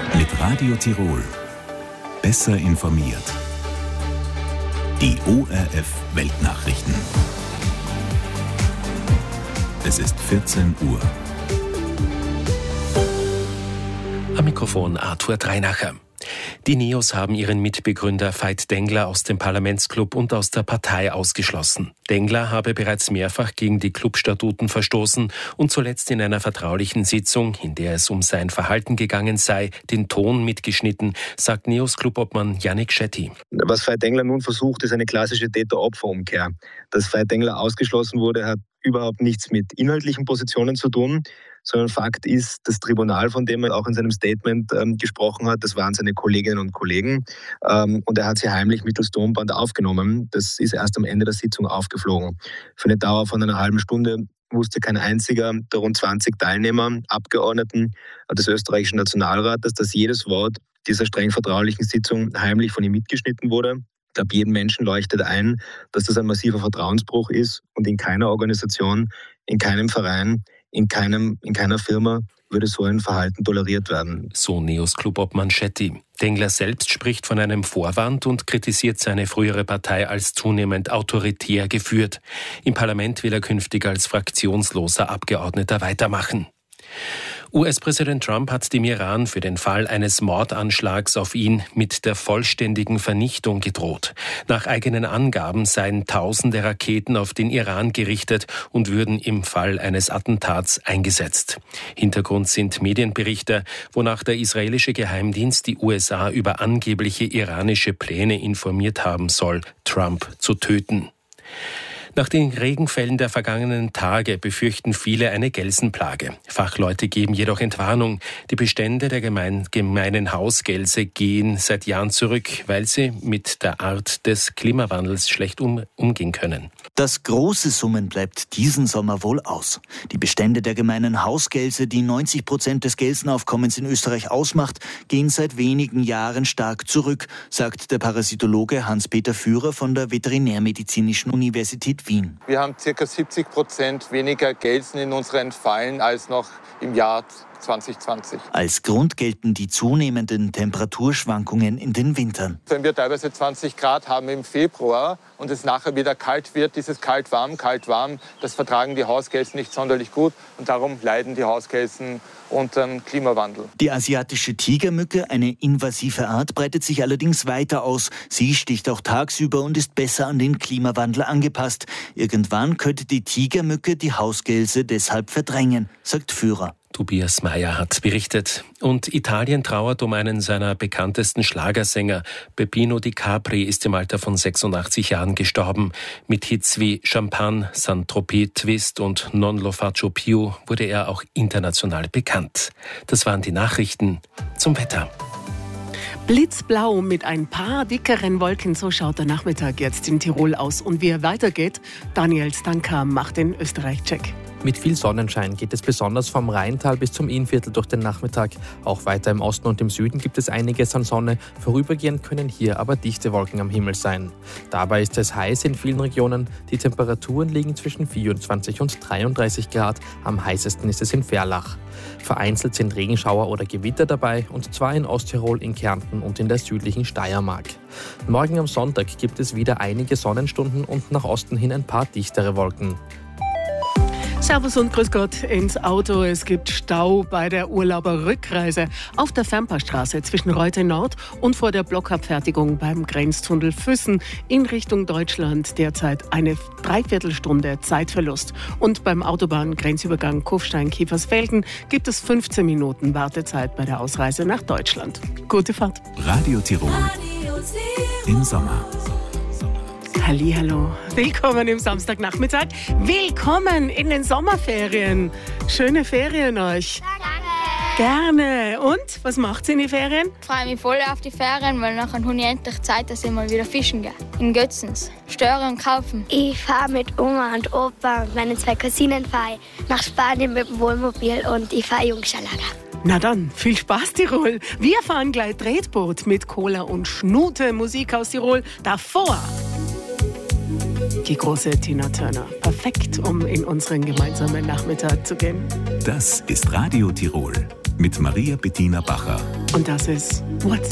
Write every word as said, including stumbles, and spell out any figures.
Mit Radio Tirol. Besser informiert. Die O R F Weltnachrichten. Es ist vierzehn Uhr. Am Mikrofon Arthur Dreinacher. Die Neos haben ihren Mitbegründer Veit Dengler aus dem Parlamentsclub und aus der Partei ausgeschlossen. Dengler habe bereits mehrfach gegen die Clubstatuten verstoßen und zuletzt in einer vertraulichen Sitzung, in der es um sein Verhalten gegangen sei, den Ton mitgeschnitten, sagt Neos Clubobmann Yannick Shetty. Was Veit Dengler nun versucht, ist eine klassische Täter-Opfer-Umkehr. Dass Veit Dengler ausgeschlossen wurde, hat überhaupt nichts mit inhaltlichen Positionen zu tun, sondern Fakt ist, das Tribunal, von dem er auch in seinem Statement ähm, gesprochen hat, das waren seine Kolleginnen und Kollegen ähm, und er hat sie heimlich mittels Tonband aufgenommen. Das ist erst am Ende der Sitzung aufgeflogen. Für eine Dauer von einer halben Stunde wusste kein einziger der rund zwanzig Teilnehmer, Abgeordneten des österreichischen Nationalrates, dass jedes Wort dieser streng vertraulichen Sitzung heimlich von ihm mitgeschnitten wurde. Ich glaube, jedem Menschen leuchtet ein, dass das ein massiver Vertrauensbruch ist und in keiner Organisation, in keinem Verein, in, keinem, in keiner Firma würde so ein Verhalten toleriert werden. So Neos Clubobmann Shetty. Dengler selbst spricht von einem Vorwand und kritisiert seine frühere Partei als zunehmend autoritär geführt. Im Parlament will er künftig als fraktionsloser Abgeordneter weitermachen. U S-Präsident Trump hat dem Iran für den Fall eines Mordanschlags auf ihn mit der vollständigen Vernichtung gedroht. Nach eigenen Angaben seien tausende Raketen auf den Iran gerichtet und würden im Fall eines Attentats eingesetzt. Hintergrund sind Medienberichte, wonach der israelische Geheimdienst die U S A über angebliche iranische Pläne informiert haben soll, Trump zu töten. Nach den Regenfällen der vergangenen Tage befürchten viele eine Gelsenplage. Fachleute geben jedoch Entwarnung. Die Bestände der gemein, gemeinen Hausgelse gehen seit Jahren zurück, weil sie mit der Art des Klimawandels schlecht um, umgehen können. Das große Summen bleibt diesen Sommer wohl aus. Die Bestände der gemeinen Hausgelse, die neunzig Prozent des Gelsenaufkommens in Österreich ausmacht, gehen seit wenigen Jahren stark zurück, sagt der Parasitologe Hans-Peter Führer von der Veterinärmedizinischen Universität Wien. Wir haben ca. siebzig Prozent weniger Gelsen in unseren Fallen als noch im Jahr zwanzig zwanzig. Als Grund gelten die zunehmenden Temperaturschwankungen in den Wintern. Wenn wir teilweise zwanzig Grad haben im Februar und es nachher wieder kalt wird, dieses kalt-warm, kalt-warm, das vertragen die Hausgelsen nicht sonderlich gut und darum leiden die Hausgelsen unter dem Klimawandel. Die asiatische Tigermücke, eine invasive Art, breitet sich allerdings weiter aus. Sie sticht auch tagsüber und ist besser an den Klimawandel angepasst. Irgendwann könnte die Tigermücke die Hausgelse deshalb verdrängen, sagt Führer. Tobias Meyer hat berichtet. Und Italien trauert um einen seiner bekanntesten Schlagersänger. Peppino Di Capri ist im Alter von sechsundachtzig Jahren gestorben. Mit Hits wie Champagne, Saint-Tropez, Twist und Non lo faccio più wurde er auch international bekannt. Das waren die Nachrichten zum Wetter. Blitzblau mit ein paar dickeren Wolken, so schaut der Nachmittag jetzt in Tirol aus. Und wie er weitergeht, Daniel Stanka macht den Österreich-Check. Mit viel Sonnenschein geht es besonders vom Rheintal bis zum Innviertel durch den Nachmittag. Auch weiter im Osten und im Süden gibt es einiges an Sonne. Vorübergehend können hier aber dichte Wolken am Himmel sein. Dabei ist es heiß in vielen Regionen. Die Temperaturen liegen zwischen vierundzwanzig und dreiunddreißig Grad. Am heißesten ist es in Verlach. Vereinzelt sind Regenschauer oder Gewitter dabei, und zwar in Osttirol, in Kärnten und in der südlichen Steiermark. Morgen am Sonntag gibt es wieder einige Sonnenstunden und nach Osten hin ein paar dichtere Wolken. Servus und grüß Gott ins Auto. Es gibt Stau bei der Urlauberrückreise auf der Fernpassstraße zwischen Reute Nord und vor der Blockabfertigung beim Grenztunnel Füssen in Richtung Deutschland. Derzeit eine Dreiviertelstunde Zeitverlust. Und beim Autobahngrenzübergang Kufstein-Kiefersfelden gibt es fünfzehn Minuten Wartezeit bei der Ausreise nach Deutschland. Gute Fahrt. Radio Tirol im Sommer. Hallihallo, willkommen im Samstagnachmittag, willkommen in den Sommerferien. Schöne Ferien euch. Danke. Gerne. Und, was macht's in die Ferien? Ich freue mich voll auf die Ferien, weil nachher habe ich endlich Zeit, dass ich mal wieder fischen gehe. In Götzens. Stören und kaufen. Ich fahre mit Oma und Opa und meinen zwei Cousinen fahre nach Spanien mit dem Wohnmobil und ich fahre Jungschalager. Na dann, viel Spaß Tirol. Wir fahren gleich Tretboot mit Cola und Schnute, Musik aus Tirol. Davor die große Tina Turner. Perfekt, um in unseren gemeinsamen Nachmittag zu gehen. Das ist Radio Tirol. mit Maria Bettina Bacher. Und das ist What's